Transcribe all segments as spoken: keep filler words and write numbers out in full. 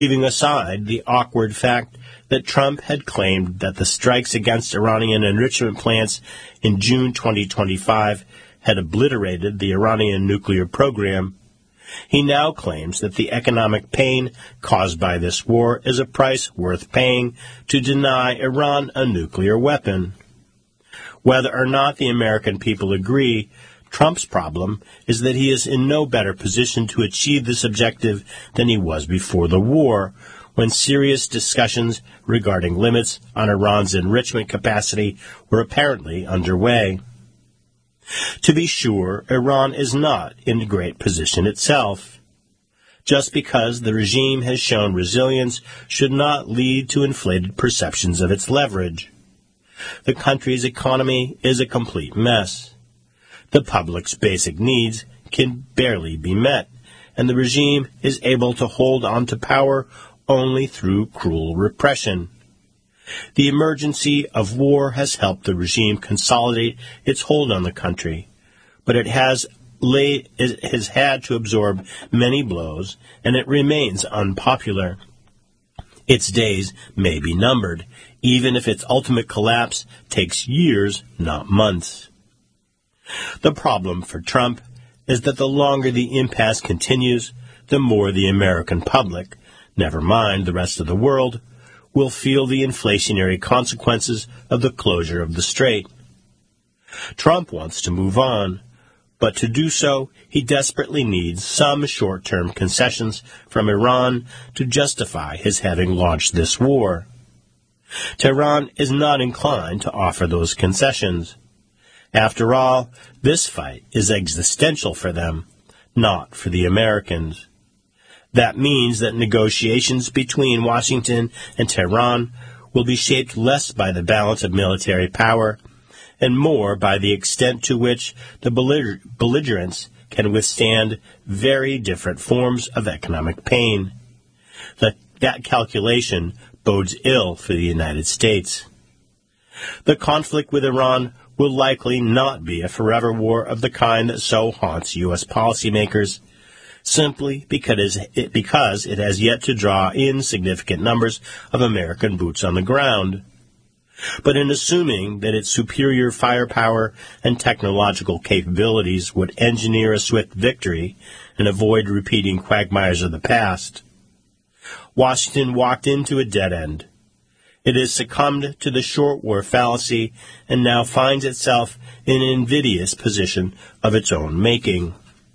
Leaving aside the awkward fact that Trump had claimed that the strikes against Iranian enrichment plants in June twenty twenty-five had obliterated the Iranian nuclear program, he now claims that the economic pain caused by this war is a price worth paying to deny Iran a nuclear weapon. Whether or not the American people agree, Trump's problem is that he is in no better position to achieve this objective than he was before the war, when serious discussions regarding limits on Iran's enrichment capacity were apparently underway. To be sure, Iran is not in a great position itself. Just because the regime has shown resilience should not lead to inflated perceptions of its leverage. The country's economy is a complete mess. The public's basic needs can barely be met, and the regime is able to hold on to power only through cruel repression. The emergency of war has helped the regime consolidate its hold on the country, but it has laid, it has had to absorb many blows, and it remains unpopular. Its days may be numbered, even if its ultimate collapse takes years, not months. The problem for Trump is that the longer the impasse continues, the more the American public, never mind the rest of the world, will feel the inflationary consequences of the closure of the strait. Trump wants to move on, but to do so, he desperately needs some short-term concessions from Iran to justify his having launched this war. Tehran is not inclined to offer those concessions. After all, this fight is existential for them, not for the Americans. That means that negotiations between Washington and Tehran will be shaped less by the balance of military power and more by the extent to which the belliger- belligerents can withstand very different forms of economic pain. That, that calculation bodes ill for the United States. The conflict with Iran will likely not be a forever war of the kind that so haunts U S policymakers, simply because it, because it has yet to draw in significant numbers of American boots on the ground. But in assuming that its superior firepower and technological capabilities would engineer a swift victory and avoid repeating quagmires of the past, Washington walked into a dead end. It has succumbed to the short war fallacy and now finds itself in an invidious position of its own making.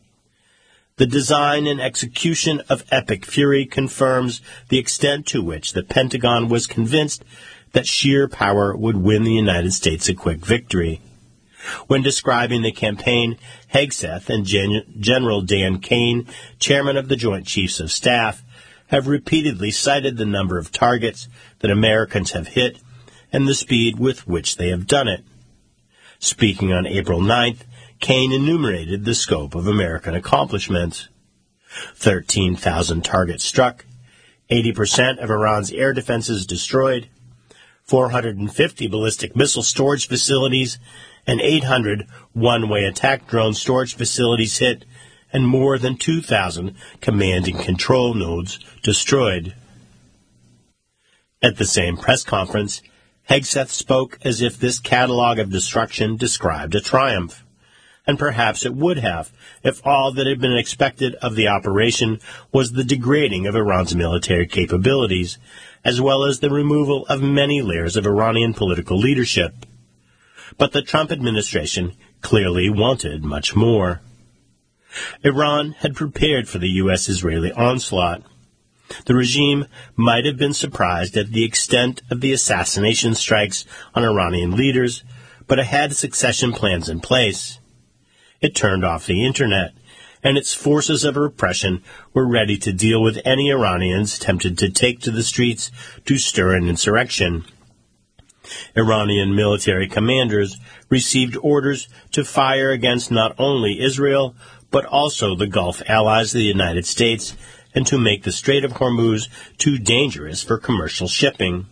The design and execution of Epic Fury confirms the extent to which the Pentagon was convinced that sheer power would win the United States a quick victory. When describing the campaign, Hegseth and Gen- General Dan Kane, chairman of the Joint Chiefs of Staff, have repeatedly cited the number of targets that Americans have hit and the speed with which they have done it. Speaking on April ninth, Kane enumerated the scope of American accomplishments. thirteen thousand targets struck, eighty percent of Iran's air defenses destroyed, four hundred fifty ballistic missile storage facilities, and eight hundred one-way attack drone storage facilities hit, and more than two thousand command and control nodes destroyed. At the same press conference, Hegseth spoke as if this catalog of destruction described a triumph. And perhaps it would have, if all that had been expected of the operation was the degrading of Iran's military capabilities, as well as the removal of many layers of Iranian political leadership. But the Trump administration clearly wanted much more. Iran had prepared for the U S-Israeli onslaught. The regime might have been surprised at the extent of the assassination strikes on Iranian leaders, but it had succession plans in place. It turned off the Internet, and its forces of repression were ready to deal with any Iranians tempted to take to the streets to stir an insurrection. Iranian military commanders received orders to fire against not only Israel, but also the Gulf allies of the United States, and to make the Strait of Hormuz too dangerous for commercial shipping.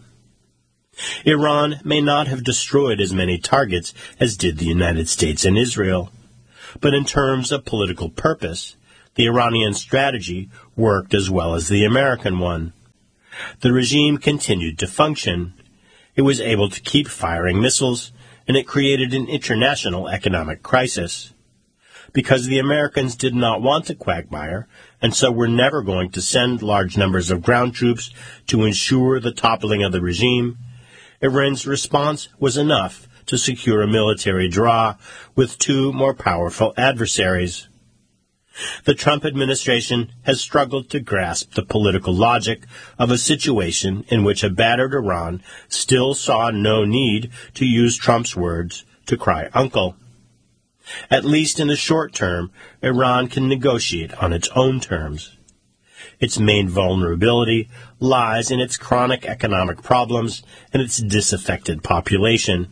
Iran may not have destroyed as many targets as did the United States and Israel, but in terms of political purpose, the Iranian strategy worked as well as the American one. The regime continued to function. It was able to keep firing missiles, and it created an international economic crisis. Because the Americans did not want a quagmire, and so were never going to send large numbers of ground troops to ensure the toppling of the regime, Iran's response was enough to secure a military draw with two more powerful adversaries. The Trump administration has struggled to grasp the political logic of a situation in which a battered Iran still saw no need to use Trump's words to cry uncle. At least in the short term, Iran can negotiate on its own terms. Its main vulnerability lies in its chronic economic problems and its disaffected population.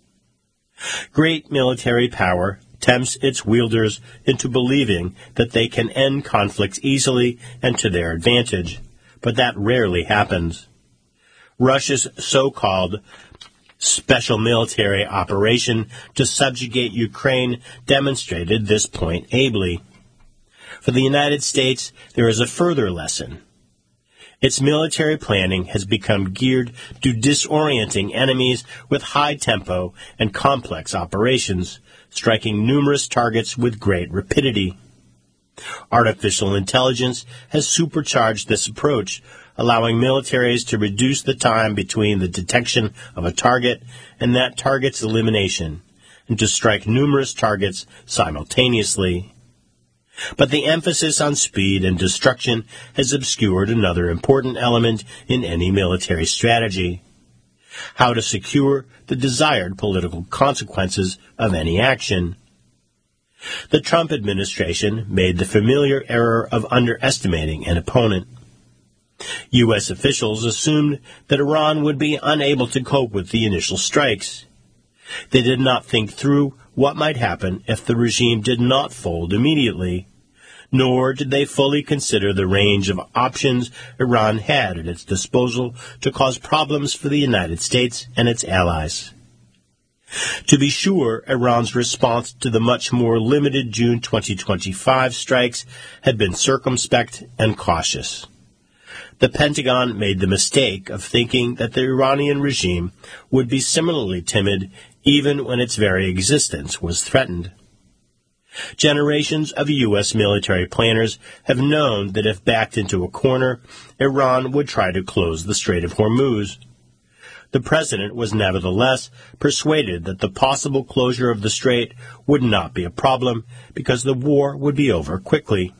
Great military power tempts its wielders into believing that they can end conflicts easily and to their advantage, but that rarely happens. Russia's so-called special military operation to subjugate Ukraine demonstrated this point ably. For the United States, there is a further lesson. Its military planning has become geared to disorienting enemies with high tempo and complex operations, striking numerous targets with great rapidity. Artificial intelligence has supercharged this approach, allowing militaries to reduce the time between the detection of a target and that target's elimination, and to strike numerous targets simultaneously. But the emphasis on speed and destruction has obscured another important element in any military strategy: how to secure the desired political consequences of any action. The Trump administration made the familiar error of underestimating an opponent. U S officials assumed that Iran would be unable to cope with the initial strikes. They did not think through what might happen if the regime did not fold immediately, nor did they fully consider the range of options Iran had at its disposal to cause problems for the United States and its allies. To be sure, Iran's response to the much more limited June twenty twenty-five strikes had been circumspect and cautious. The Pentagon made the mistake of thinking that the Iranian regime would be similarly timid even when its very existence was threatened. Generations of U S military planners have known that if backed into a corner, Iran would try to close the Strait of Hormuz. The president was nevertheless persuaded that the possible closure of the strait would not be a problem because the war would be over quickly.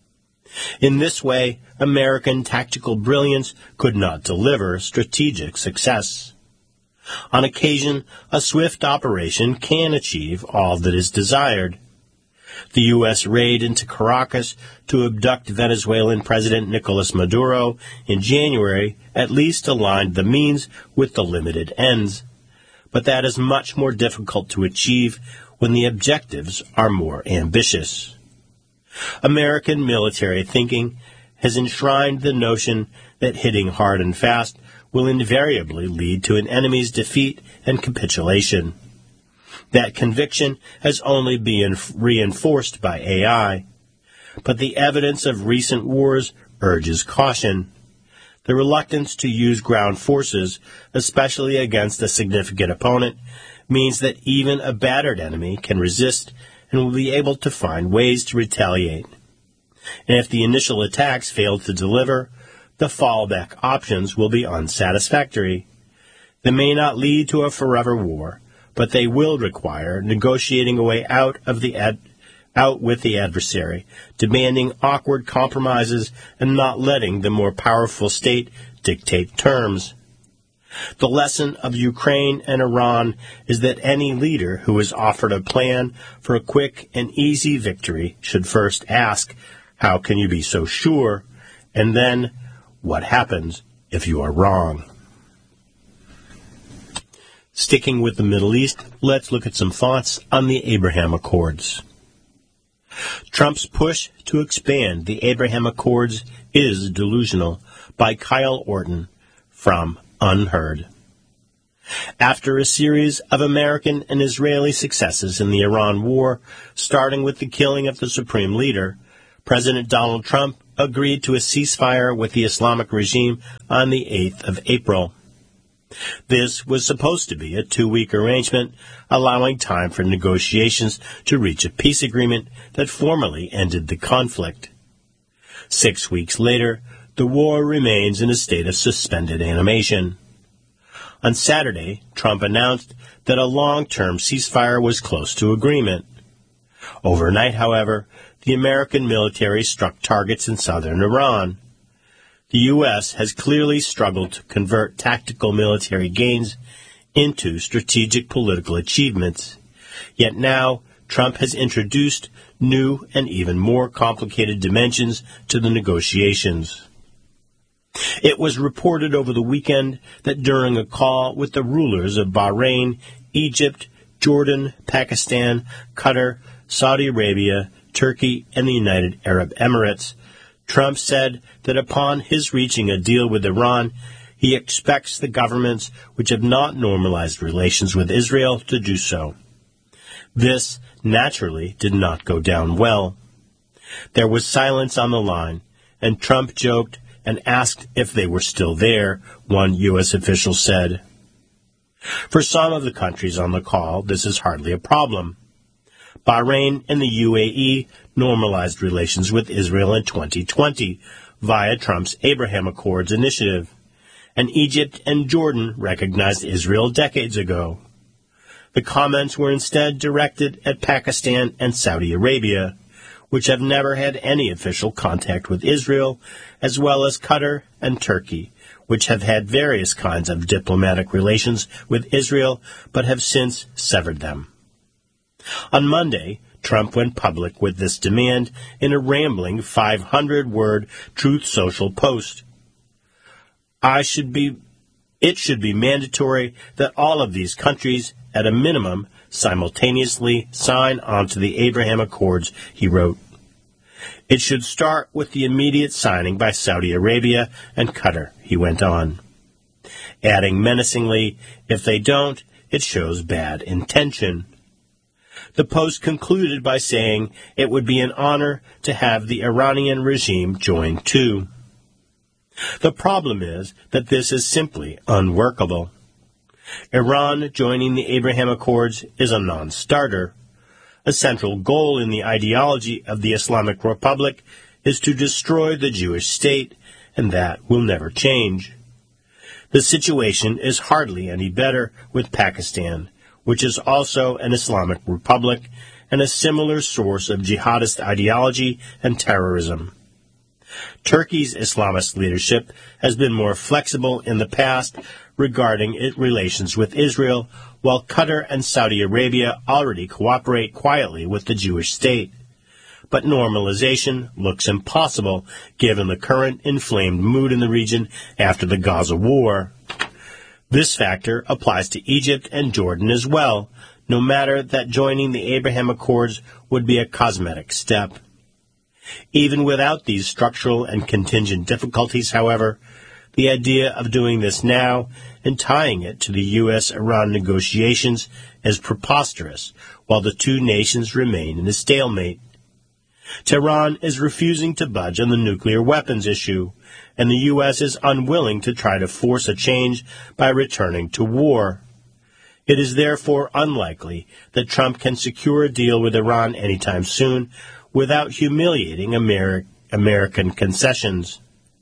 In this way, American tactical brilliance could not deliver strategic success. On occasion, a swift operation can achieve all that is desired. The U S raid into Caracas to abduct Venezuelan President Nicolas Maduro in January at least aligned the means with the limited ends. But that is much more difficult to achieve when the objectives are more ambitious. American military thinking has enshrined the notion that hitting hard and fast will invariably lead to an enemy's defeat and capitulation. That conviction has only been reinforced by A I, but the evidence of recent wars urges caution. The reluctance to use ground forces, especially against a significant opponent, means that even a battered enemy can resist and will be able to find ways to retaliate. And if the initial attacks fail to deliver, the fallback options will be unsatisfactory. They may not lead to a forever war, but they will require negotiating a way out of the ad- out with the adversary, demanding awkward compromises and not letting the more powerful state dictate terms. The lesson of Ukraine and Iran is that any leader who is offered a plan for a quick and easy victory should first ask, "How can you be so sure?" and then, "What happens if you are wrong?" Sticking with the Middle East, let's look at some thoughts on the Abraham Accords. Trump's push to expand the Abraham Accords is delusional, by Kyle Orton, from Unheard. After a series of American and Israeli successes in the Iran war, starting with the killing of the supreme leader, President Donald Trump agreed to a ceasefire with the Islamic regime on the eighth of April. This was supposed to be a two-week arrangement, allowing time for negotiations to reach a peace agreement that formally ended the conflict. Six weeks later, the war remains in a state of suspended animation. On Saturday, Trump announced that a long-term ceasefire was close to agreement. Overnight, however, the American military struck targets in southern Iran. The U S has clearly struggled to convert tactical military gains into strategic political achievements. Yet now, Trump has introduced new and even more complicated dimensions to the negotiations. It was reported over the weekend that during a call with the rulers of Bahrain, Egypt, Jordan, Pakistan, Qatar, Saudi Arabia, Turkey, and the United Arab Emirates, Trump said that upon his reaching a deal with Iran, he expects the governments which have not normalized relations with Israel to do so. This, naturally, did not go down well. There was silence on the line, and Trump joked and asked if they were still there, one U S official said. For some of the countries on the call, this is hardly a problem. Bahrain and the U A E normalized relations with Israel in twenty twenty via Trump's Abraham Accords initiative, and Egypt and Jordan recognized Israel decades ago. The comments were instead directed at Pakistan and Saudi Arabia, which have never had any official contact with Israel, as well as Qatar and Turkey, which have had various kinds of diplomatic relations with Israel, but have since severed them. On Monday, Trump went public with this demand in a rambling five hundred word Truth Social post. I should be, it should be mandatory that all of these countries, at a minimum, simultaneously sign onto the Abraham Accords, he wrote. It should start with the immediate signing by Saudi Arabia and Qatar, he went on. Adding menacingly, if they don't, it shows bad intention. The post concluded by saying it would be an honor to have the Iranian regime join too. The problem is that this is simply unworkable. Iran joining the Abraham Accords is a non-starter. A central goal in the ideology of the Islamic Republic is to destroy the Jewish state, and that will never change. The situation is hardly any better with Pakistan, which is also an Islamic republic and a similar source of jihadist ideology and terrorism. Turkey's Islamist leadership has been more flexible in the past regarding its relations with Israel, while Qatar and Saudi Arabia already cooperate quietly with the Jewish state. But normalization looks impossible given the current inflamed mood in the region after the Gaza war. This factor applies to Egypt and Jordan as well, no matter that joining the Abraham Accords would be a cosmetic step. Even without these structural and contingent difficulties, however, the idea of doing this now and tying it to the U S Iran negotiations is preposterous, while the two nations remain in a stalemate. Tehran is refusing to budge on the nuclear weapons issue, and the U S is unwilling to try to force a change by returning to war. It is therefore unlikely that Trump can secure a deal with Iran anytime soon without humiliating Ameri- American concessions.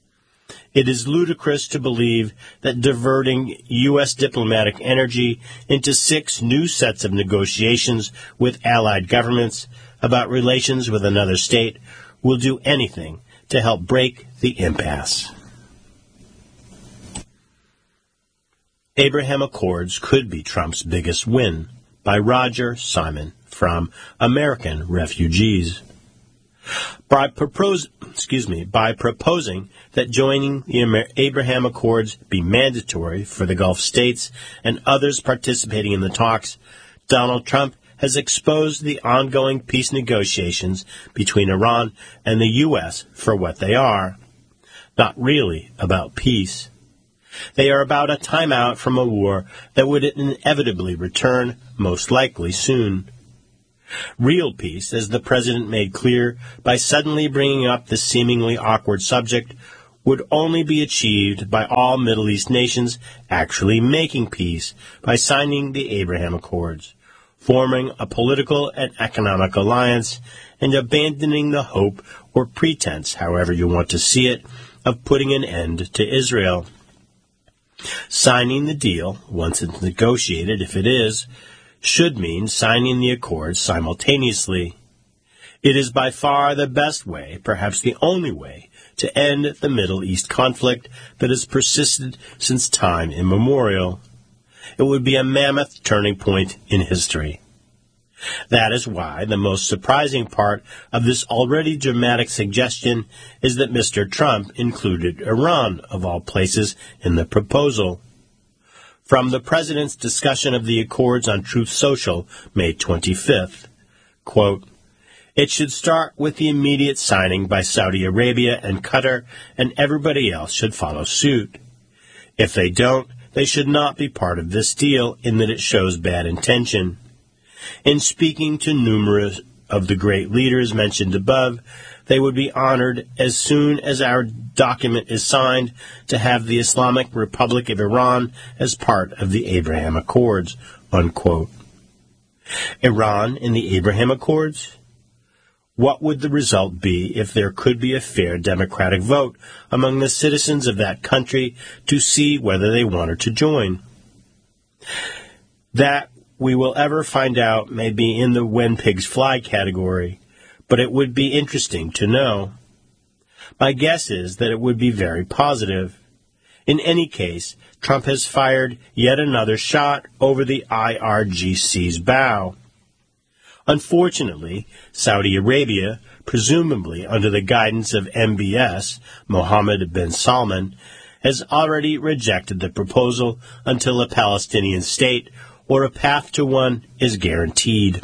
It is ludicrous to believe that diverting U S diplomatic energy into six new sets of negotiations with allied governments about relations with another state will do anything to help break the impasse. Abraham Accords could be Trump's biggest win, by Roger Simon from American Refugees. By, propose, excuse me, by proposing that joining the Amer- Abraham Accords be mandatory for the Gulf states and others participating in the talks, Donald Trump has exposed the ongoing peace negotiations between Iran and the U S for what they are. Not really about peace. They are about a timeout from a war that would inevitably return, most likely soon. Real peace, as the president made clear by suddenly bringing up the seemingly awkward subject, would only be achieved by all Middle East nations actually making peace by signing the Abraham Accords, forming a political and economic alliance, and abandoning the hope or pretense, however you want to see it, of putting an end to Israel. Signing the deal, once it's negotiated, if it is, should mean signing the accords simultaneously. It is by far the best way, perhaps the only way, to end the Middle East conflict that has persisted since time immemorial. It would be a mammoth turning point in history. That is why the most surprising part of this already dramatic suggestion is that Mister Trump included Iran, of all places, in the proposal. From the President's discussion of the Accords on Truth Social, May twenty-fifth, quote, "It should start with the immediate signing by Saudi Arabia and Qatar, and everybody else should follow suit. If they don't, they should not be part of this deal in that it shows bad intention. In speaking to numerous of the great leaders mentioned above, they would be honored as soon as our document is signed to have the Islamic Republic of Iran as part of the Abraham Accords," unquote. Iran in the Abraham Accords? What would the result be if there could be a fair democratic vote among the citizens of that country to see whether they wanted to join? That we will ever find out may be in the when pigs fly category, but it would be interesting to know. My guess is that it would be very positive. In any case, Trump has fired yet another shot over the I R G C's bow. Unfortunately, Saudi Arabia, presumably under the guidance of M B S, Mohammed bin Salman, has already rejected the proposal until a Palestinian state or a path to one is guaranteed.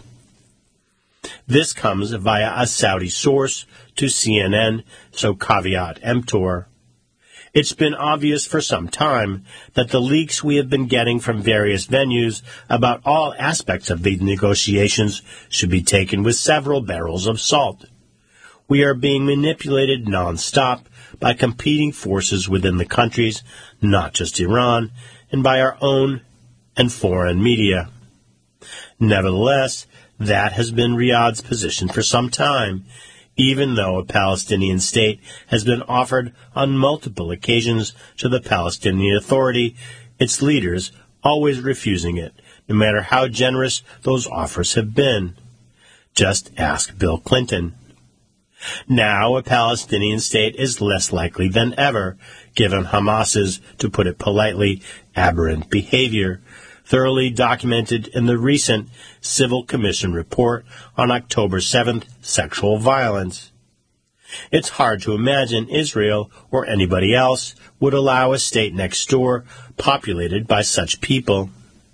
This comes via a Saudi source to C N N, so caveat emptor. It's been obvious for some time that the leaks we have been getting from various venues about all aspects of the negotiations should be taken with several barrels of salt. We are being manipulated non-stop by competing forces within the countries, not just Iran, and by our own and foreign media. Nevertheless, that has been Riyadh's position for some time, even though a Palestinian state has been offered on multiple occasions to the Palestinian Authority, its leaders always refusing it, no matter how generous those offers have been. Just ask Bill Clinton. Now a Palestinian state is less likely than ever, given Hamas's, to put it politely, aberrant behavior, thoroughly documented in the recent Civil Commission report on October seventh, sexual violence. It's hard to imagine Israel or anybody else would allow a state next door populated by such people.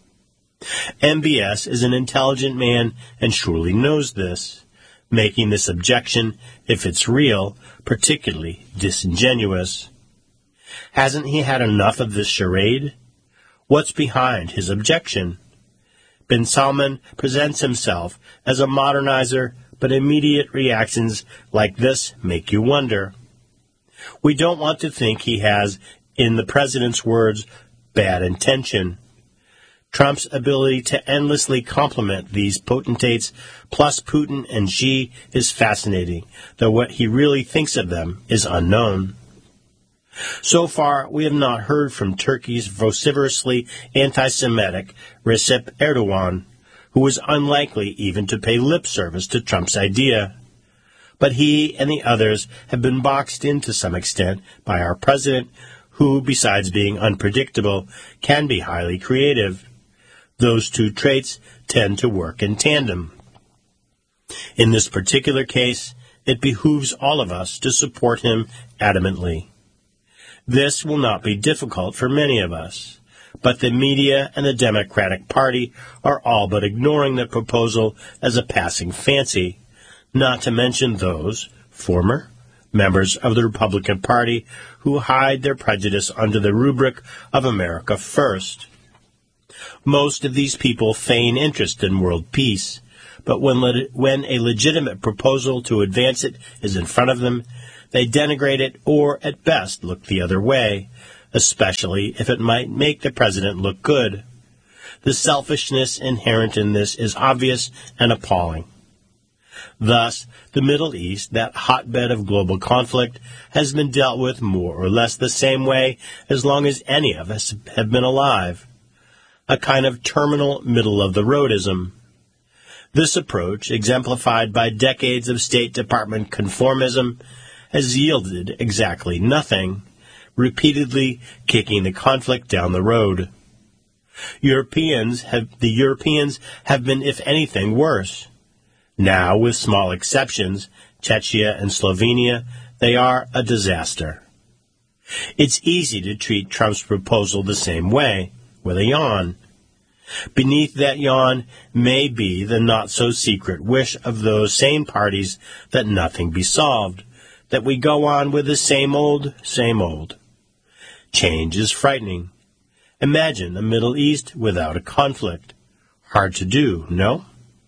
M B S is an intelligent man and surely knows this, making this objection, if it's real, particularly disingenuous. Hasn't he had enough of this charade? What's behind his objection? Bin Salman presents himself as a modernizer, but immediate reactions like this make you wonder. We don't want to think he has, in the president's words, bad intention. Trump's ability to endlessly compliment these potentates, plus Putin and Xi, is fascinating, though what he really thinks of them is unknown. So far, we have not heard from Turkey's vociferously anti-Semitic Recep Erdogan, who is unlikely even to pay lip service to Trump's idea. But he and the others have been boxed in to some extent by our president, who, besides being unpredictable, can be highly creative. Those two traits tend to work in tandem. In this particular case, it behooves all of us to support him adamantly. This will not be difficult for many of us, but the media and the Democratic Party are all but ignoring the proposal as a passing fancy, not to mention those, former, members of the Republican Party who hide their prejudice under the rubric of America First. Most of these people feign interest in world peace, but when, le- when a legitimate proposal to advance it is in front of them, they denigrate it or, at best, look the other way, especially if it might make the president look good. The selfishness inherent in this is obvious and appalling. Thus, the Middle East, that hotbed of global conflict, has been dealt with more or less the same way as long as any of us have been alive. A kind of terminal middle-of-the-roadism. This approach, exemplified by decades of State Department conformism, has yielded exactly nothing, repeatedly kicking the conflict down the road. Europeans have, the Europeans have been, if anything, worse. Now, with small exceptions, Czechia and Slovenia, they are a disaster. It's easy to treat Trump's proposal the same way, with a yawn. Beneath that yawn may be the not-so-secret wish of those same parties that nothing be solved, that we go on with the same old, same old. Change is frightening. Imagine a Middle East without a conflict. Hard to do, no?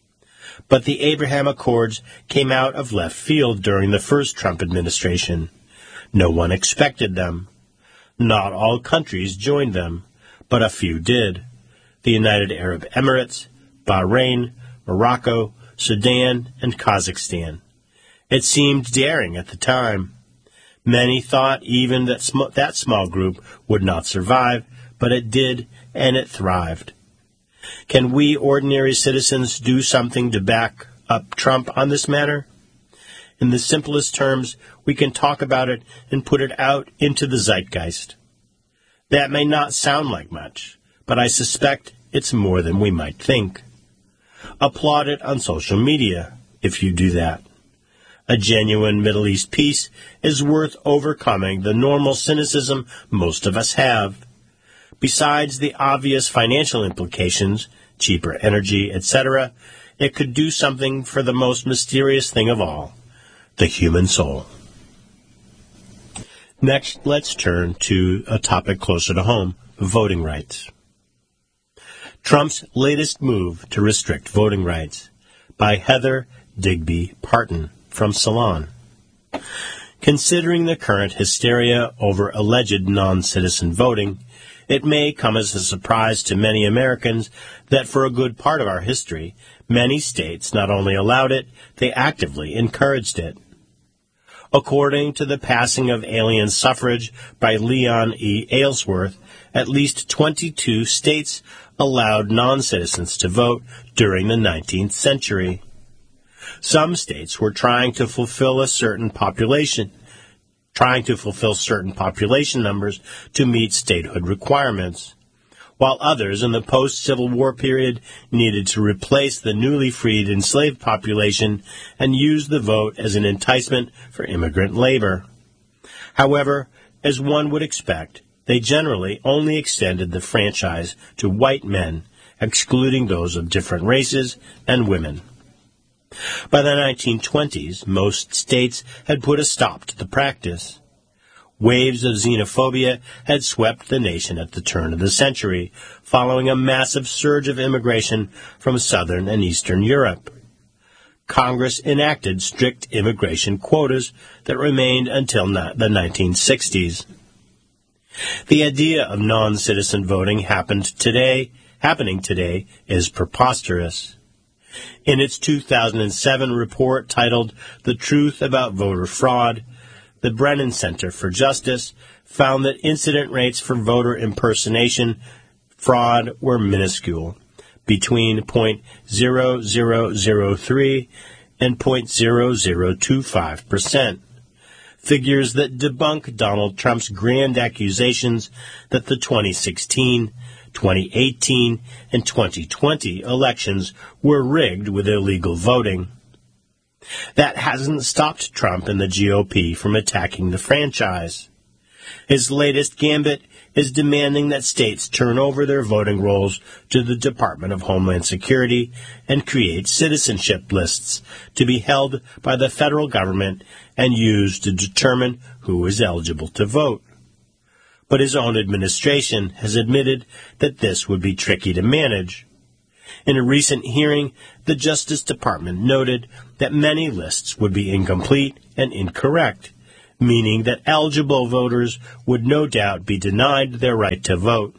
But the Abraham Accords came out of left field during the first Trump administration. No one expected them. Not all countries joined them, but a few did. The United Arab Emirates, Bahrain, Morocco, Sudan, and Kazakhstan. It seemed daring at the time. Many thought even that sm- that small group would not survive, but it did, and it thrived. Can we ordinary citizens do something to back up Trump on this matter? In the simplest terms, we can talk about it and put it out into the zeitgeist. That may not sound like much, but I suspect it's more than we might think. Applaud it on social media, if you do that. A genuine Middle East peace is worth overcoming the normal cynicism most of us have. Besides the obvious financial implications, cheaper energy, et cetera, it could do something for the most mysterious thing of all, the human soul. Next, let's turn to a topic closer to home, voting rights. Trump's latest move to restrict voting rights, by Heather Digby Parton from Salon. Considering the current hysteria over alleged non-citizen voting, it may come as a surprise to many Americans that for a good part of our history, many states not only allowed it, they actively encouraged it. According to the passing of alien suffrage by Leon E. Aylesworth, at least twenty-two states allowed non-citizens to vote during the nineteenth century. Some states were trying to fulfill a certain population, trying to fulfill certain population numbers to meet statehood requirements, while others in the post-Civil War period needed to replace the newly freed enslaved population and use the vote as an enticement for immigrant labor. However, as one would expect, they generally only extended the franchise to white men, excluding those of different races and women. By the nineteen twenties, most states had put a stop to the practice. Waves of xenophobia had swept the nation at the turn of the century, following a massive surge of immigration from Southern and Eastern Europe. Congress enacted strict immigration quotas that remained until the nineteen sixties. The idea of non-citizen voting happened today, happening today is preposterous. In its two thousand seven report titled The Truth About Voter Fraud, the Brennan Center for Justice found that incident rates for voter impersonation fraud were minuscule, between zero point zero zero zero three and zero point zero zero two five percent. Figures that debunk Donald Trump's grand accusations that the twenty sixteen, twenty eighteen, and twenty twenty elections were rigged with illegal voting. That hasn't stopped Trump and the G O P from attacking the franchise. His latest gambit is demanding that states turn over their voting rolls to the Department of Homeland Security and create citizenship lists to be held by the federal government and used to determine who is eligible to vote. But his own administration has admitted that this would be tricky to manage. In a recent hearing, the Justice Department noted that many lists would be incomplete and incorrect, meaning that eligible voters would no doubt be denied their right to vote.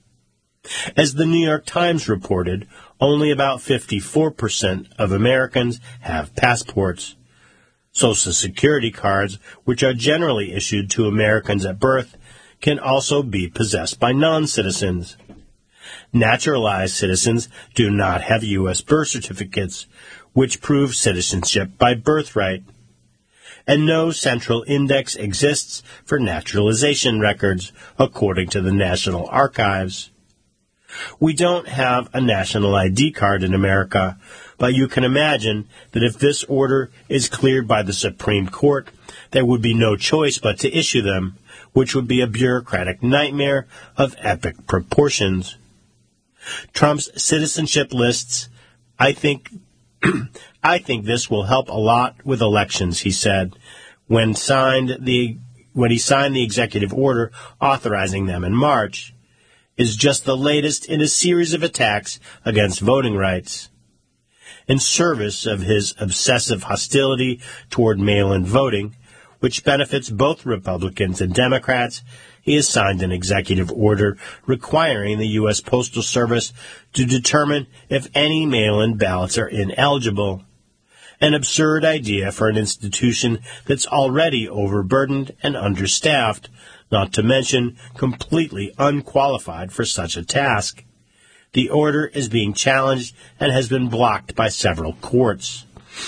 As the New York Times reported, only about fifty-four percent of Americans have passports. Social Security cards, which are generally issued to Americans at birth, can also be possessed by non-citizens. Naturalized citizens do not have U S birth certificates, which prove citizenship by birthright. And no central index exists for naturalization records, according to the National Archives. We don't have a national I D card in America, but you can imagine that if this order is cleared by the Supreme Court, there would be no choice but to issue them, which would be a bureaucratic nightmare of epic proportions. Trump's citizenship lists, I think, I think this will help a lot with elections, he said, when signed the when he signed the executive order authorizing them in March, is just the latest in a series of attacks against voting rights. In service of his obsessive hostility toward mail-in voting, which benefits both Republicans and Democrats, he has signed an executive order requiring the U S Postal Service to determine if any mail-in ballots are ineligible. An absurd idea for an institution that's already overburdened and understaffed, not to mention completely unqualified for such a task. The order is being challenged and has been blocked by several courts.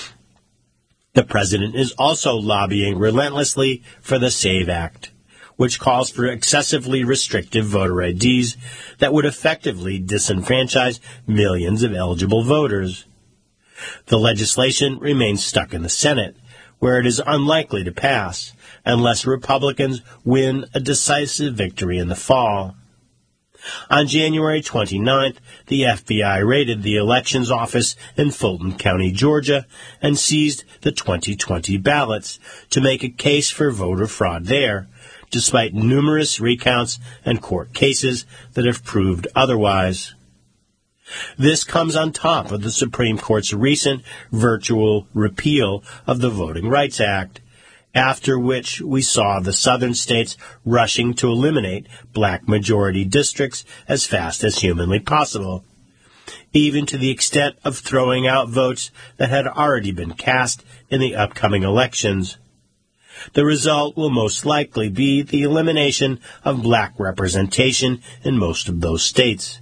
The president is also lobbying relentlessly for the SAVE Act, which calls for excessively restrictive voter I Ds that would effectively disenfranchise millions of eligible voters. The legislation remains stuck in the Senate, where it is unlikely to pass, unless Republicans win a decisive victory in the fall. On January twenty-ninth, the F B I raided the elections office in Fulton County, Georgia, and seized the twenty twenty ballots to make a case for voter fraud there, despite numerous recounts and court cases that have proved otherwise. This comes on top of the Supreme Court's recent virtual repeal of the Voting Rights Act, after which we saw the southern states rushing to eliminate black majority districts as fast as humanly possible, even to the extent of throwing out votes that had already been cast in the upcoming elections. The result will most likely be the elimination of black representation in most of those states.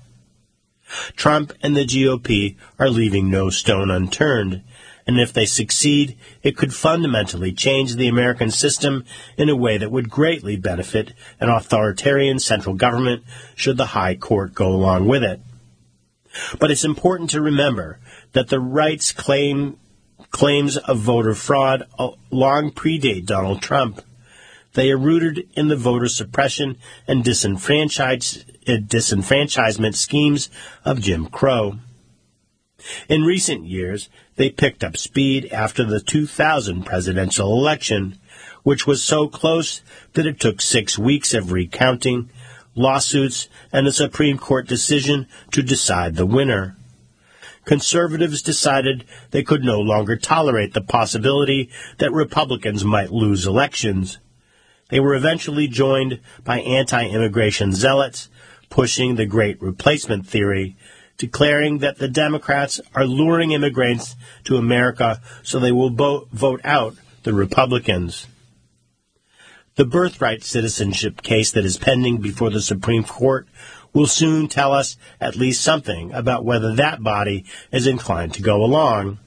Trump and the G O P are leaving no stone unturned, and if they succeed, it could fundamentally change the American system in a way that would greatly benefit an authoritarian central government should the High Court go along with it. But it's important to remember that the rights claim, claims of voter fraud long predate Donald Trump. They are rooted in the voter suppression and disenfranchise, uh, disenfranchisement schemes of Jim Crow. In recent years, they picked up speed after the two thousand presidential election, which was so close that it took six weeks of recounting, lawsuits, and a Supreme Court decision to decide the winner. Conservatives decided they could no longer tolerate the possibility that Republicans might lose elections. They were eventually joined by anti-immigration zealots pushing the Great Replacement theory, declaring that the Democrats are luring immigrants to America so they will bo- vote out the Republicans. The birthright citizenship case that is pending before the Supreme Court will soon tell us at least something about whether that body is inclined to go along.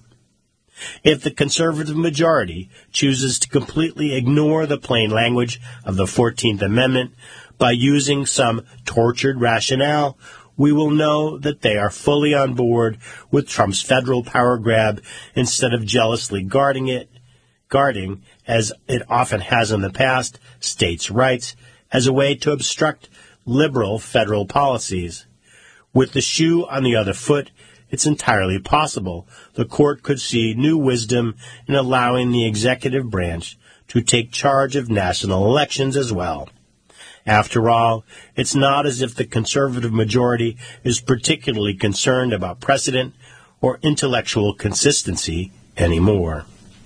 If the conservative majority chooses to completely ignore the plain language of the fourteenth Amendment by using some tortured rationale, we will know that they are fully on board with Trump's federal power grab instead of jealously guarding it, guarding, as it often has in the past, states' rights as a way to obstruct liberal federal policies. With the shoe on the other foot, it's entirely possible the court could see new wisdom in allowing the executive branch to take charge of national elections as well. After all, it's not as if the conservative majority is particularly concerned about precedent or intellectual consistency anymore.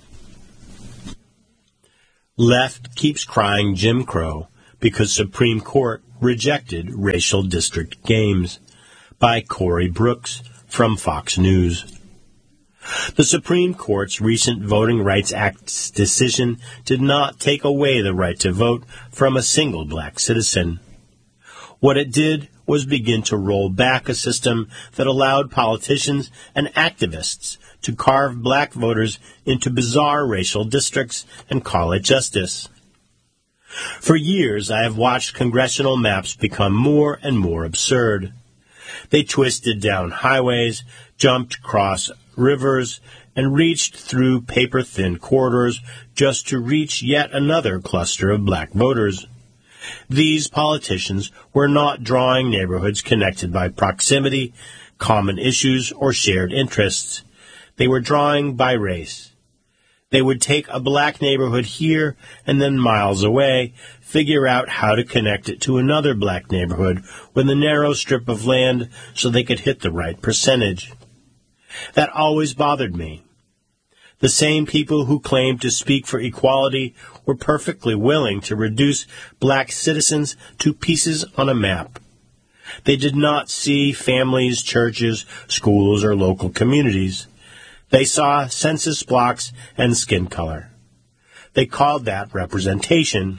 Left keeps crying Jim Crow because Supreme Court rejected racial district games, by Corey Brooks from Fox News. The Supreme Court's recent Voting Rights Act decision did not take away the right to vote from a single black citizen. What it did was begin to roll back a system that allowed politicians and activists to carve black voters into bizarre racial districts and call it justice. For years, I have watched congressional maps become more and more absurd. They twisted down highways, jumped across rivers, and reached through paper-thin corridors just to reach yet another cluster of black voters. These politicians were not drawing neighborhoods connected by proximity, common issues, or shared interests. They were drawing by race. They would take a black neighborhood here and then miles away, figure out how to connect it to another black neighborhood with a narrow strip of land so they could hit the right percentage. That always bothered me. The same people who claimed to speak for equality were perfectly willing to reduce black citizens to pieces on a map. They did not see families, churches, schools, or local communities. They saw census blocks and skin color. They called that representation.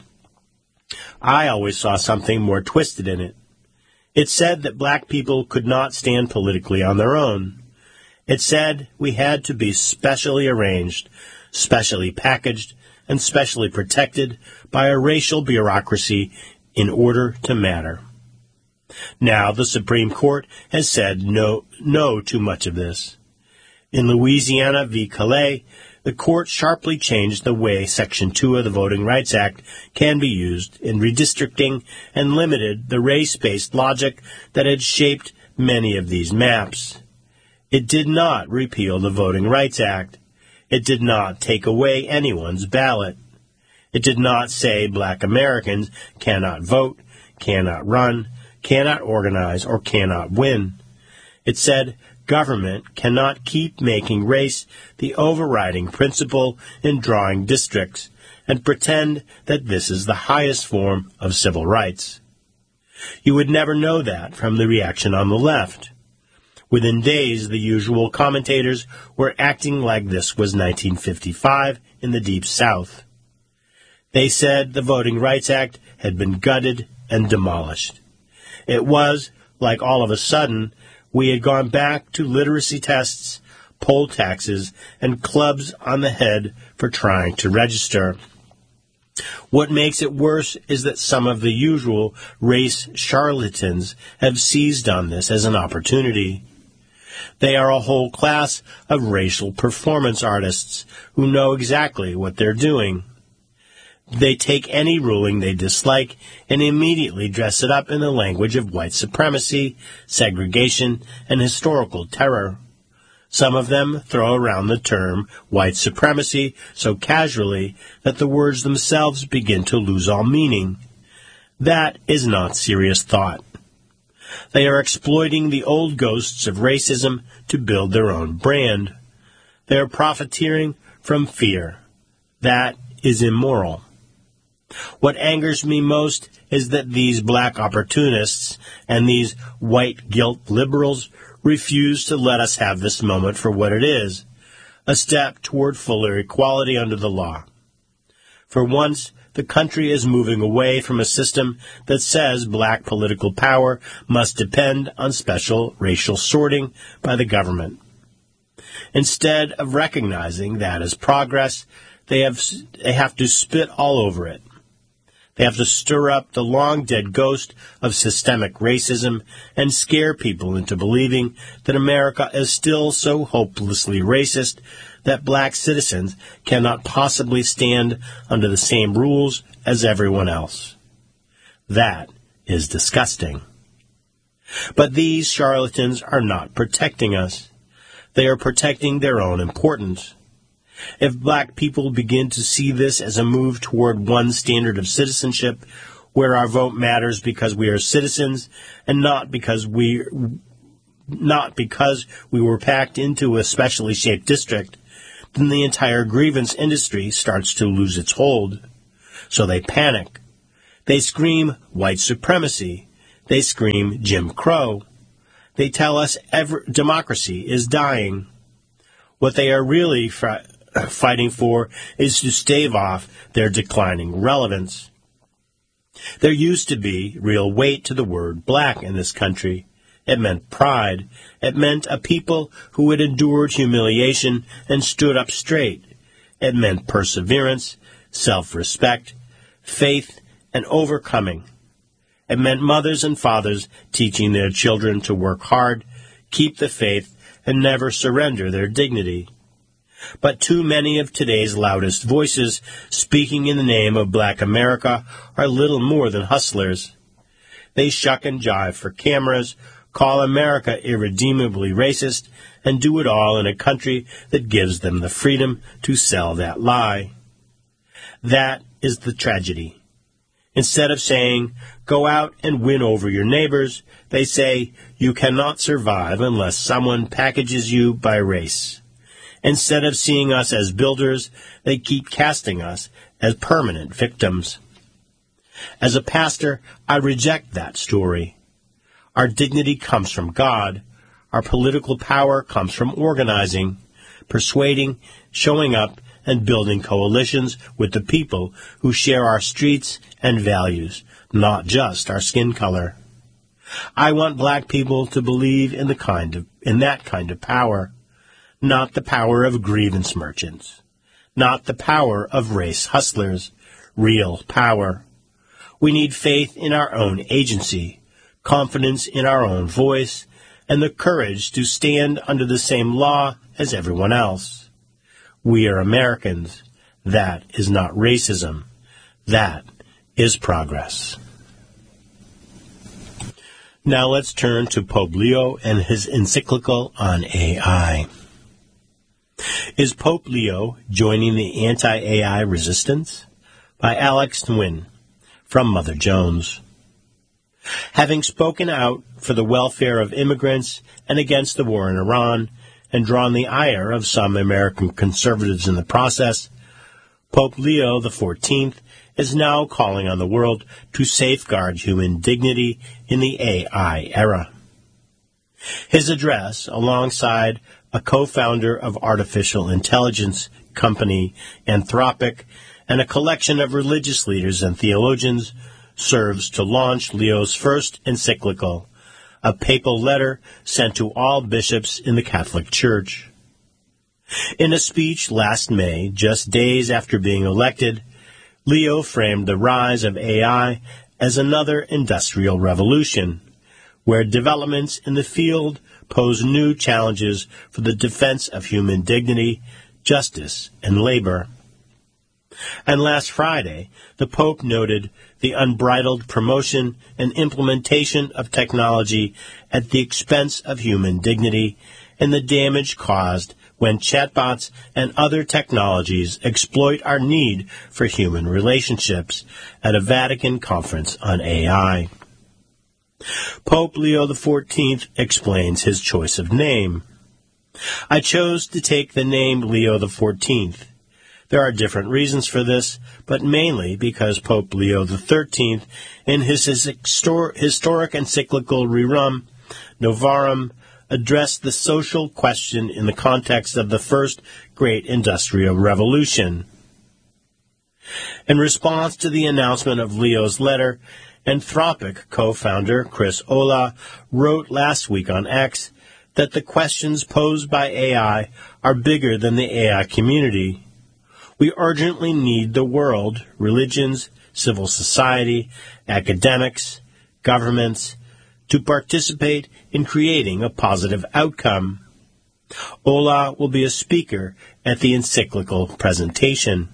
I always saw something more twisted in it. It said that black people could not stand politically on their own. It said we had to be specially arranged, specially packaged, and specially protected by a racial bureaucracy in order to matter. Now the Supreme Court has said no, no to much of this. In Louisiana v. Calais, the court sharply changed the way Section two of the Voting Rights Act can be used in redistricting and limited the race-based logic that had shaped many of these maps. It did not repeal the Voting Rights Act. It did not take away anyone's ballot. It did not say black Americans cannot vote, cannot run, cannot organize, or cannot win. It said government cannot keep making race the overriding principle in drawing districts and pretend that this is the highest form of civil rights. You would never know that from the reaction on the left. Within days, the usual commentators were acting like this was nineteen fifty-five in the Deep South. They said the Voting Rights Act had been gutted and demolished. It was, like all of a sudden, we had gone back to literacy tests, poll taxes, and clubs on the head for trying to register. What makes it worse is that some of the usual race charlatans have seized on this as an opportunity. They are a whole class of racial performance artists who know exactly what they're doing. They take any ruling they dislike and immediately dress it up in the language of white supremacy, segregation, and historical terror. Some of them throw around the term white supremacy so casually that the words themselves begin to lose all meaning. That is not serious thought. They are exploiting the old ghosts of racism to build their own brand. They are profiteering from fear. That is immoral. What angers me most is that these black opportunists and these white guilt liberals refuse to let us have this moment for what it is, a step toward fuller equality under the law. For once, the country is moving away from a system that says black political power must depend on special racial sorting by the government. Instead of recognizing that as progress, they have, they have to spit all over it. They have to stir up the long-dead ghost of systemic racism and scare people into believing that America is still so hopelessly racist that black citizens cannot possibly stand under the same rules as everyone else. That is disgusting. But these charlatans are not protecting us. They are protecting their own importance. If black people begin to see this as a move toward one standard of citizenship, where our vote matters because we are citizens and not because we not because we were packed into a specially shaped district, then the entire grievance industry starts to lose its hold. So they panic. They scream white supremacy. They scream Jim Crow. They tell us every, democracy is dying. What they are really fi- fighting for is to stave off their declining relevance. There used to be real weight to the word black in this country. It meant pride. It meant a people who had endured humiliation and stood up straight. It meant perseverance, self-respect, faith, and overcoming. It meant mothers and fathers teaching their children to work hard, keep the faith, and never surrender their dignity. But too many of today's loudest voices speaking in the name of Black America are little more than hustlers. They shuck and jive for cameras, call America irredeemably racist, and do it all in a country that gives them the freedom to sell that lie. That is the tragedy. Instead of saying, go out and win over your neighbors, they say, you cannot survive unless someone packages you by race. Instead of seeing us as builders, they keep casting us as permanent victims. As a pastor, I reject that story. Our dignity comes from God. Our political power comes from organizing, persuading, showing up, and building coalitions with the people who share our streets and values, not just our skin color. I want black people to believe in the kind of in that kind of power, not the power of grievance merchants, not the power of race hustlers, real power. We need faith in our own agency, confidence in our own voice, and the courage to stand under the same law as everyone else. We are Americans. That is not racism. That is progress. Now let's turn to Pope Leo and his encyclical on A I. Is Pope Leo joining the anti-A I resistance? By Alex Nguyen, from Mother Jones. Having spoken out for the welfare of immigrants and against the war in Iran, and drawn the ire of some American conservatives in the process, Pope Leo the fourteenth is now calling on the world to safeguard human dignity in the A I era. His address, alongside a co-founder of artificial intelligence company Anthropic and a collection of religious leaders and theologians, serves to launch Leo's first encyclical, a papal letter sent to all bishops in the Catholic Church. In a speech last May, just days after being elected, Leo framed the rise of A I as another industrial revolution, where developments in the field pose new challenges for the defense of human dignity, justice, and labor. And last Friday, the Pope noted the unbridled promotion and implementation of technology at the expense of human dignity and the damage caused when chatbots and other technologies exploit our need for human relationships at a Vatican conference on A I. Pope Leo the fourteenth explains his choice of name. I chose to take the name Leo the fourteenth. There are different reasons for this, but mainly because Pope Leo the thirteenth, in his, his histor- historic encyclical Rerum Novarum, addressed the social question in the context of the first great industrial revolution. In response to the announcement of Leo's letter, Anthropic co-founder Chris Olah wrote last week on X that the questions posed by A I are bigger than the A I community. We urgently need the world, religions, civil society, academics, governments, to participate in creating a positive outcome. Olah will be a speaker at the encyclical presentation.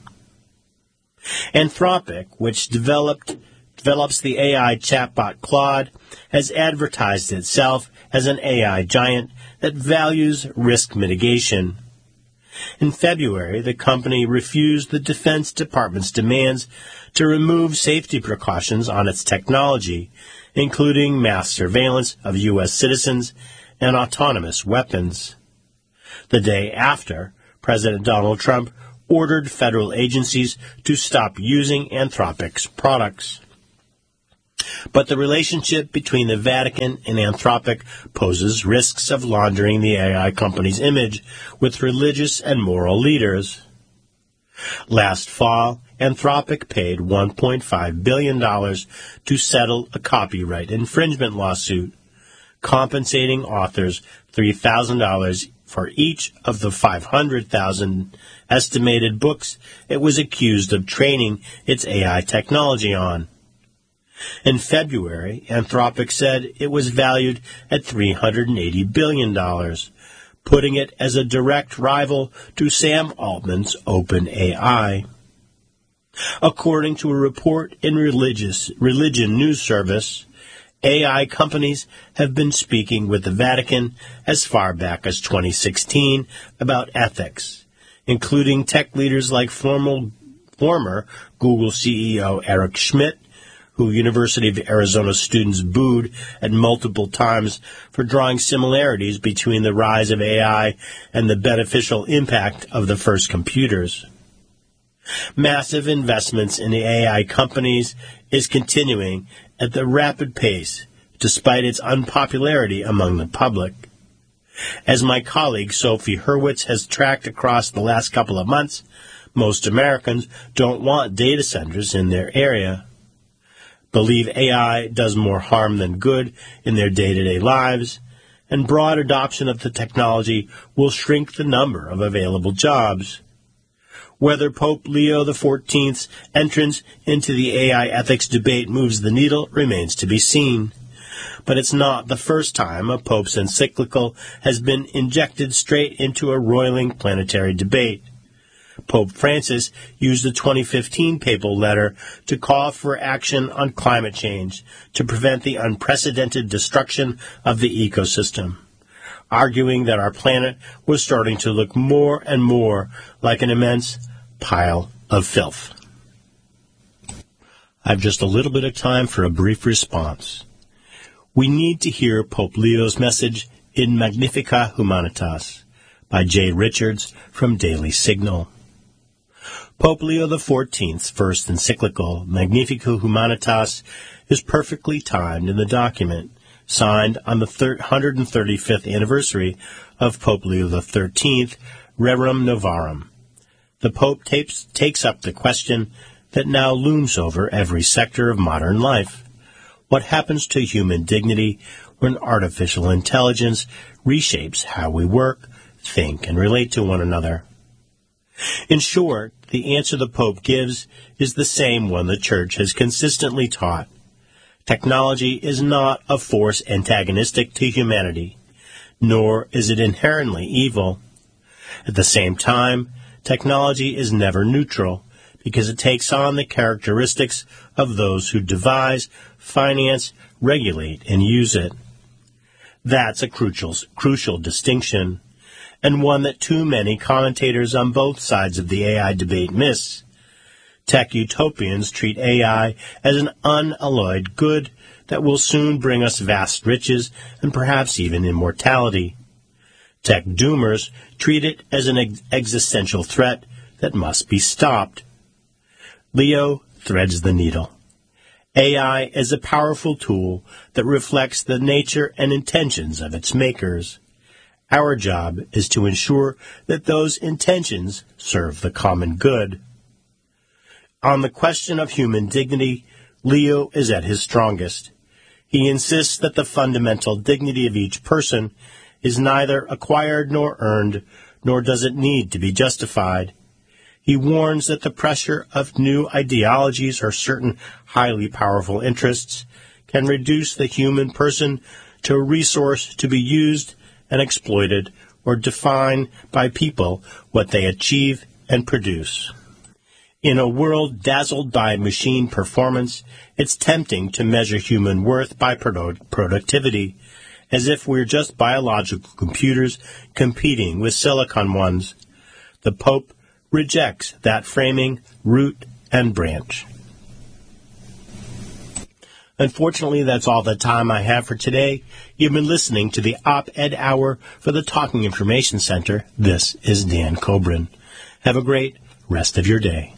Anthropic, which developed develops the A I chatbot Claude, has advertised itself as an A I giant that values risk mitigation. In February, the company refused the Defense Department's demands to remove safety precautions on its technology, including mass surveillance of U S citizens and autonomous weapons. The day after, President Donald Trump ordered federal agencies to stop using Anthropic's products. But the relationship between the Vatican and Anthropic poses risks of laundering the A I company's image with religious and moral leaders. Last fall, Anthropic paid one point five billion dollars to settle a copyright infringement lawsuit, compensating authors three thousand dollars for each of the five hundred thousand estimated books it was accused of training its A I technology on. In February, Anthropic said it was valued at three hundred eighty billion dollars, putting it as a direct rival to Sam Altman's OpenAI. According to a report in Religious, Religion News Service, A I companies have been speaking with the Vatican as far back as twenty sixteen about ethics, including tech leaders like formal, former Google C E O Eric Schmidt, who University of Arizona students booed at multiple times for drawing similarities between the rise of A I and the beneficial impact of the first computers. Massive investments in the A I companies is continuing at the rapid pace, despite its unpopularity among the public. As my colleague Sophie Hurwitz has tracked across the last couple of months, most Americans don't want data centers in their area, believe A I does more harm than good in their day-to-day lives, and broad adoption of the technology will shrink the number of available jobs. Whether Pope Leo the fourteenth's entrance into the A I ethics debate moves the needle remains to be seen. But it's not the first time a Pope's encyclical has been injected straight into a roiling planetary debate. Pope Francis used the twenty fifteen papal letter to call for action on climate change to prevent the unprecedented destruction of the ecosystem, arguing that our planet was starting to look more and more like an immense pile of filth. I've just a little bit of time for a brief response. We need to hear Pope Leo's message in Magnificat Humanitas by Jay Richards from Daily Signal. Pope Leo the fourteenth's first encyclical, Magnificat Humanitas, is perfectly timed in the document, signed on the one hundred thirty-fifth anniversary of Pope Leo the thirteenth, Rerum Novarum. The Pope tapes, takes up the question that now looms over every sector of modern life. What happens to human dignity when artificial intelligence reshapes how we work, think, and relate to one another? In short, the answer the Pope gives is the same one the Church has consistently taught. Technology is not a force antagonistic to humanity, nor is it inherently evil. At the same time, technology is never neutral, because it takes on the characteristics of those who devise, finance, regulate, and use it. That's a crucial, crucial distinction, and one that too many commentators on both sides of the A I debate miss. Tech utopians treat A I as an unalloyed good that will soon bring us vast riches and perhaps even immortality. Tech doomers treat it as an ex- existential threat that must be stopped. Leo threads the needle. A I is a powerful tool that reflects the nature and intentions of its makers. Our job is to ensure that those intentions serve the common good. On the question of human dignity, Leo is at his strongest. He insists that the fundamental dignity of each person is neither acquired nor earned, nor does it need to be justified. He warns that the pressure of new ideologies or certain highly powerful interests can reduce the human person to a resource to be used and exploited or defined by people what they achieve and produce. In a world dazzled by machine performance, it's tempting to measure human worth by produ- productivity, as if we're just biological computers competing with silicon ones. The Pope rejects that framing, root and branch. Unfortunately, that's all the time I have for today. You've been listening to the Op-Ed Hour for the Talking Information Center. This is Dan Kobrin. Have a great rest of your day.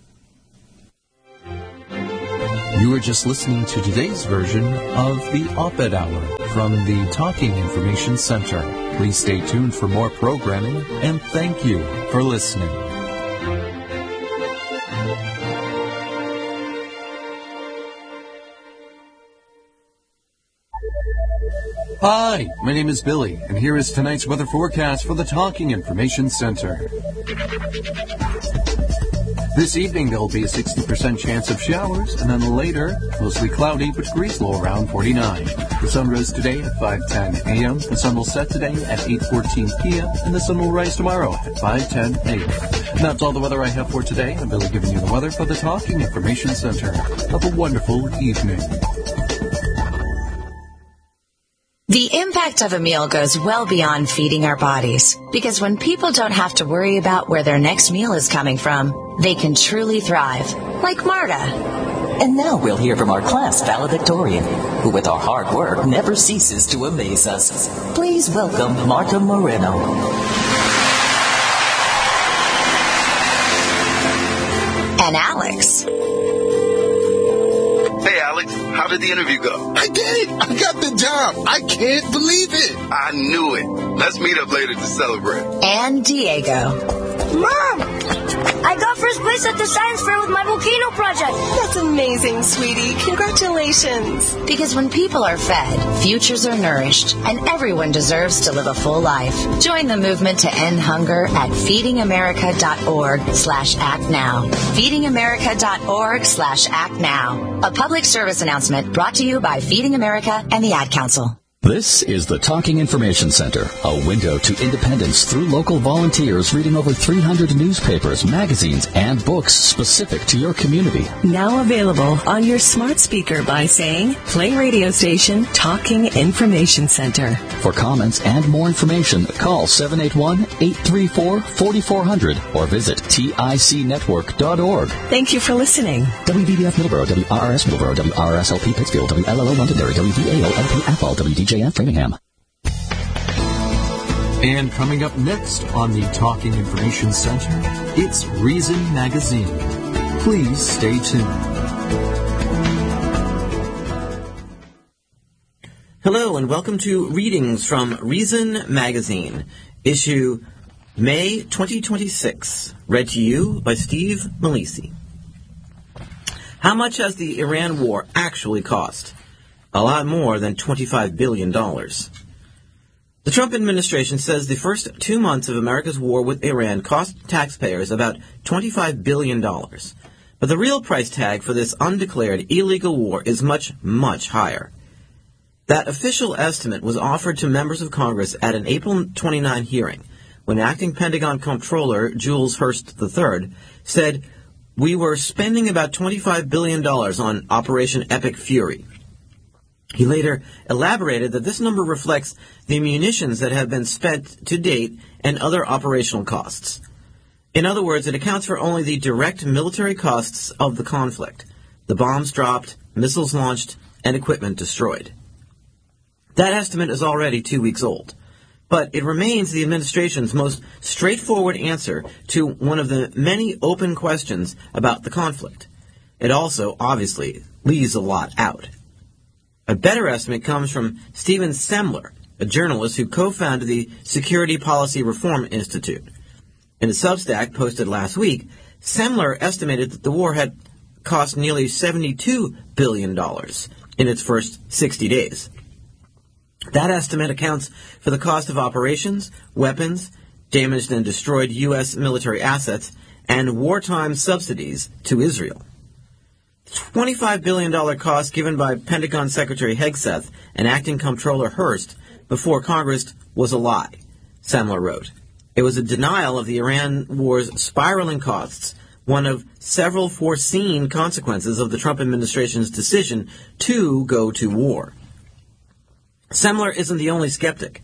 You are just listening to today's version of the Op-Ed Hour from the Talking Information Center. Please stay tuned for more programming, and thank you for listening. Hi, my name is Billy, and here is tonight's weather forecast for the Talking Information Center. This evening, there will be a sixty percent chance of showers, and then later, mostly cloudy, but degrees low around forty-nine. The sun rose today at five ten a.m., the sun will set today at eight fourteen p.m., and the sun will rise tomorrow at five ten a.m. And that's all the weather I have for today. I'm Billy giving you the weather for the Talking Information Center. Have a wonderful evening. The impact of a meal goes well beyond feeding our bodies, because when people don't have to worry about where their next meal is coming from, they can truly thrive, like Marta. And now we'll hear from our class valedictorian, who with our hard work never ceases to amaze us. Please welcome Marta Moreno. And Alex. Hey, Alex, how did the interview go? I did it! I got the job! I can't believe it! I knew it. Let's meet up later to celebrate. And Diego. Mom! I got first place at the science fair with my volcano project. That's amazing, sweetie. Congratulations. Because when people are fed, futures are nourished, and everyone deserves to live a full life. Join the movement to end hunger at feedingamerica.org slash act now. feedingamerica.org slash act now. A public service announcement brought to you by Feeding America and the Ad Council. This is the Talking Information Center, a window to independence through local volunteers reading over three hundred newspapers, magazines, and books specific to your community. Now available on your smart speaker by saying, play radio station Talking Information Center. For comments and more information, call seven eight one, eight three four, four four zero zero or visit tic network dot org. Thank you for listening. W B B F Middleborough, W R R S Middleborough, W R R S L P Pittsfield, W L L O Londonderry, W V A O L P Athol, W D J F Framingham. And coming up next on the Talking Information Center, it's Reason Magazine. Please stay tuned. Hello, and welcome to Readings from Reason Magazine, issue May twenty twenty-six, read to you by Steve Malisi. How much has the Iran war actually cost? A lot more than twenty-five billion dollars. The Trump administration says the first two months of America's war with Iran cost taxpayers about twenty-five billion dollars. But the real price tag for this undeclared illegal war is much, much higher. That official estimate was offered to members of Congress at an April twenty-ninth hearing, when acting Pentagon Comptroller Jules Hurst the third said, "We were spending about twenty-five billion dollars on Operation Epic Fury." He later elaborated that this number reflects the munitions that have been spent to date and other operational costs. In other words, it accounts for only the direct military costs of the conflict, the bombs dropped, missiles launched, and equipment destroyed. That estimate is already two weeks old, but it remains the administration's most straightforward answer to one of the many open questions about the conflict. It also, obviously, leaves a lot out. A better estimate comes from Stephen Semler, a journalist who co-founded the Security Policy Reform Institute. In a Substack posted last week, Semler estimated that the war had cost nearly seventy-two billion dollars in its first sixty days. That estimate accounts for the cost of operations, weapons, damaged and destroyed U S military assets, and wartime subsidies to Israel. twenty-five billion dollars cost given by Pentagon Secretary Hegseth and Acting Comptroller Hurst before Congress was a lie, Semler wrote. It was a denial of the Iran war's spiraling costs, one of several foreseen consequences of the Trump administration's decision to go to war. Semler isn't the only skeptic.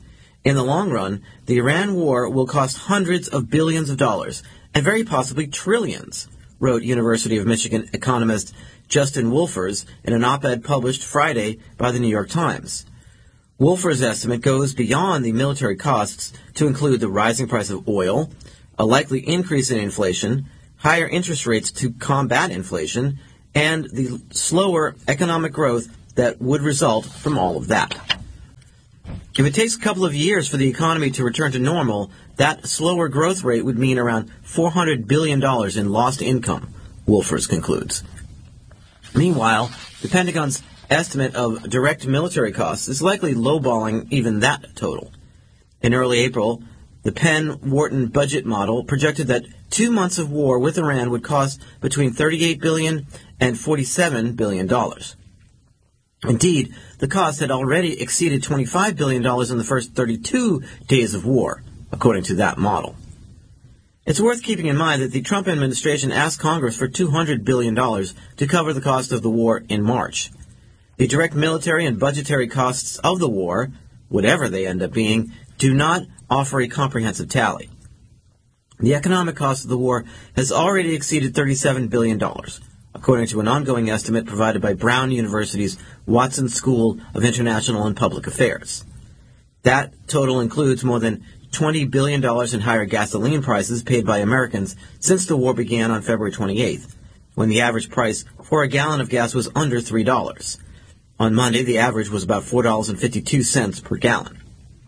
In the long run, the Iran war will cost hundreds of billions of dollars, and very possibly trillions, wrote University of Michigan economist Justin Wolfers in an op-ed published Friday by the New York Times. Wolfers' estimate goes beyond the military costs to include the rising price of oil, a likely increase in inflation, higher interest rates to combat inflation, and the slower economic growth that would result from all of that. If it takes a couple of years for the economy to return to normal, that slower growth rate would mean around four hundred billion dollars in lost income, Wolfers concludes. Meanwhile, the Pentagon's estimate of direct military costs is likely lowballing even that total. In early April, the Penn-Wharton budget model projected that two months of war with Iran would cost between thirty-eight billion dollars and forty-seven billion dollars. Indeed, the cost had already exceeded twenty-five billion dollars in the first thirty-two days of war, according to that model. It's worth keeping in mind that the Trump administration asked Congress for two hundred billion dollars to cover the cost of the war in March. The direct military and budgetary costs of the war, whatever they end up being, do not offer a comprehensive tally. The economic cost of the war has already exceeded thirty-seven billion dollars. According to an ongoing estimate provided by Brown University's Watson School of International and Public Affairs. That total includes more than twenty billion dollars in higher gasoline prices paid by Americans since the war began on February twenty-eighth, when the average price for a gallon of gas was under three dollars. On Monday, the average was about four dollars and fifty-two cents per gallon.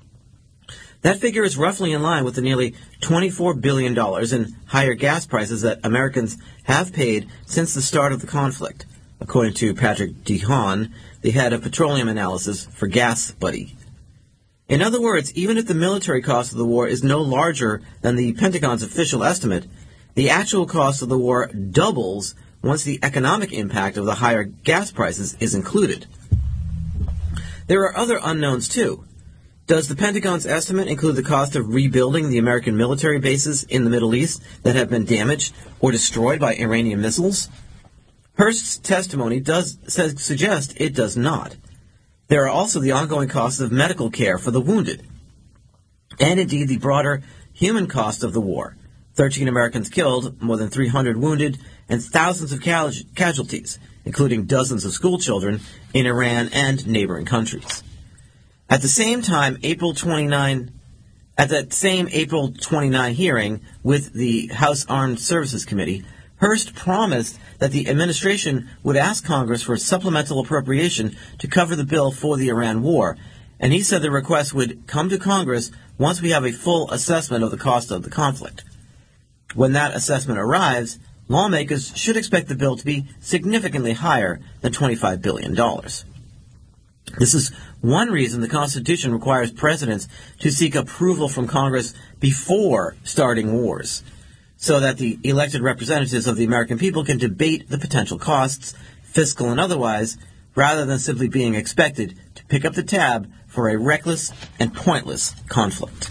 That figure is roughly in line with the nearly twenty-four billion dollars in higher gas prices that Americans have paid since the start of the conflict, according to Patrick DeHaan, the head of petroleum analysis for GasBuddy. In other words, even if the military cost of the war is no larger than the Pentagon's official estimate, the actual cost of the war doubles once the economic impact of the higher gas prices is included. There are other unknowns, too. Does the Pentagon's estimate include the cost of rebuilding the American military bases in the Middle East that have been damaged or destroyed by Iranian missiles? Hurst's testimony does says, suggest it does not. There are also the ongoing costs of medical care for the wounded, and indeed the broader human cost of the war. thirteen Americans killed, more than three hundred wounded, and thousands of cal- casualties, including dozens of schoolchildren in Iran and neighboring countries. At the same time, April twenty-ninth, at that same April twenty-ninth hearing with the House Armed Services Committee, Hurst promised that the administration would ask Congress for a supplemental appropriation to cover the bill for the Iran war, and he said the request would come to Congress once we have a full assessment of the cost of the conflict. When that assessment arrives, lawmakers should expect the bill to be significantly higher than twenty-five billion dollars. This is one reason the Constitution requires presidents to seek approval from Congress before starting wars, so that the elected representatives of the American people can debate the potential costs, fiscal and otherwise, rather than simply being expected to pick up the tab for a reckless and pointless conflict.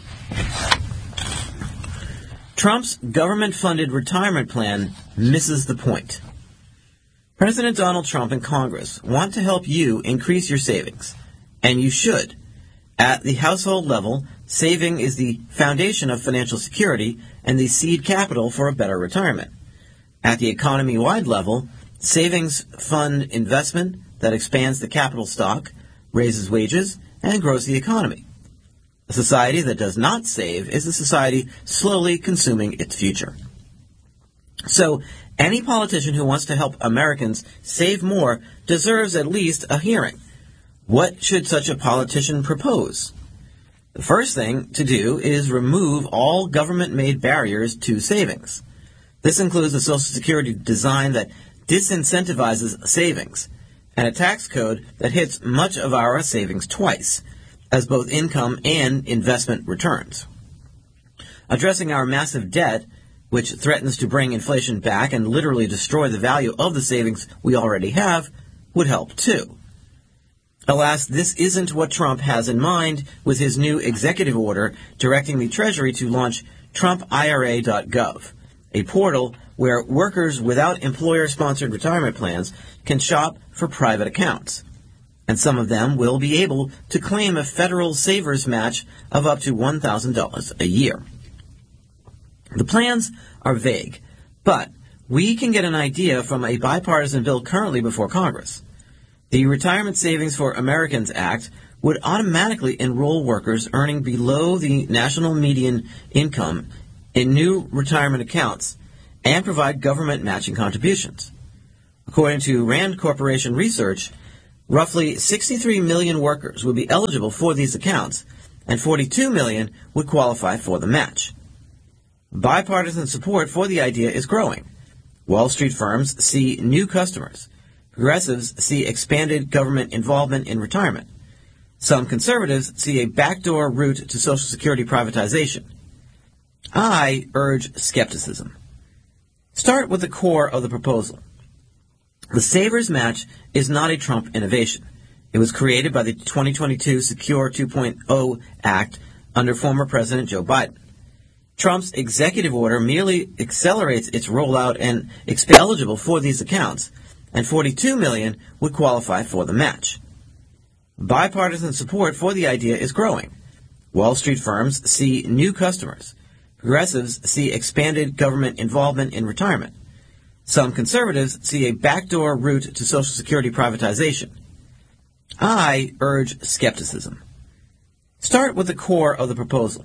Trump's government-funded retirement plan misses the point. President Donald Trump and Congress want to help you increase your savings, and you should. At the household level, saving is the foundation of financial security and the seed capital for a better retirement. At the economy-wide level, savings fund investment that expands the capital stock, raises wages, and grows the economy. A society that does not save is a society slowly consuming its future. So, any politician who wants to help Americans save more deserves at least a hearing. What should such a politician propose? The first thing to do is remove all government-made barriers to savings. This includes a Social Security design that disincentivizes savings, and a tax code that hits much of our savings twice, as both income and investment returns. Addressing our massive debt, which threatens to bring inflation back and literally destroy the value of the savings we already have, would help too. Alas, this isn't what Trump has in mind with his new executive order directing the Treasury to launch Trump I R A dot gov, a portal where workers without employer-sponsored retirement plans can shop for private accounts. and some of them will be able to claim a federal savers match of up to one thousand dollars a year. The plans are vague, but we can get an idea from a bipartisan bill currently before Congress. The Retirement Savings for Americans Act would automatically enroll workers earning below the national median income in new retirement accounts and provide government matching contributions. According to Rand Corporation research, roughly sixty-three million workers would be eligible for these accounts, and forty-two million would qualify for the match. Bipartisan support for the idea is growing. Wall Street firms see new customers. Progressives see expanded government involvement in retirement. Some conservatives see a backdoor route to Social Security privatization. I urge skepticism. Start with the core of the proposal. The Savers Match is not a Trump innovation. It was created by the twenty twenty-two Secure two point oh Act under former President Joe Biden. Trump's executive order merely accelerates its rollout and is eligible for these accounts, and forty-two million would qualify for the match. Bipartisan support for the idea is growing. Wall Street firms see new customers. Progressives see expanded government involvement in retirement. Some conservatives see a backdoor route to Social Security privatization. I urge skepticism. Start with the core of the proposal.